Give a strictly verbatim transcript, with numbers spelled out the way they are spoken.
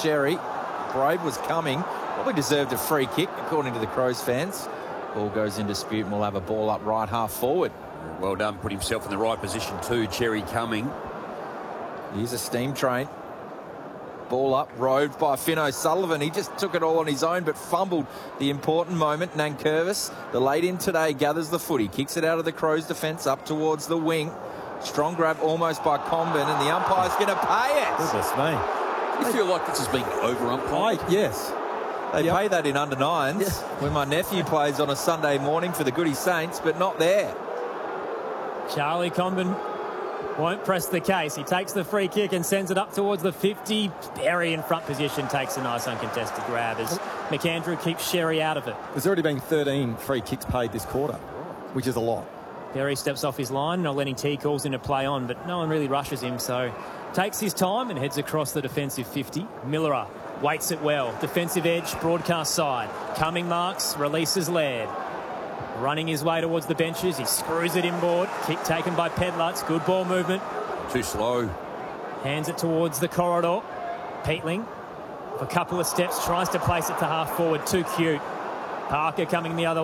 Sherry. Brave was coming. Probably deserved a free kick, according to the Crows fans. Ball goes in dispute and we'll have a ball up right half forward. Well done. Put himself in the right position too. Cherry Cumming. Here's a steam train. Ball up, roved by Finn O'Sullivan. He just took it all on his own, but fumbled the important moment. Nankervis, the late in today, gathers the footy, kicks it out of the Crows' defence up towards the wing. Strong grab almost by Comben, and the umpire's going to pay it. Goodness me. You feel like this has been over-umpired? Yes. They Yep. pay that in under nines Yes. when my nephew plays on a Sunday morning for the Goody Saints, but not there. Charlie Comben won't press the case. He takes the free kick and sends it up towards the fifty. Berry in front position takes a nice uncontested grab as McAndrew keeps Sherry out of it. There's already been thirteen free kicks paid this quarter, which is a lot. Berry steps off his line. Noleni T calls in to play on, but no one really rushes him, so takes his time and heads across the defensive fifty. Millerer waits it well. Defensive edge, broadcast side. Cumming marks, releases Laird. Running his way towards the benches. He screws it inboard. Kick taken by Pedlutz. Good ball movement. Too slow. Hands it towards the corridor. Peatling, a couple of steps, tries to place it to half forward. Too cute. Parker coming the other way.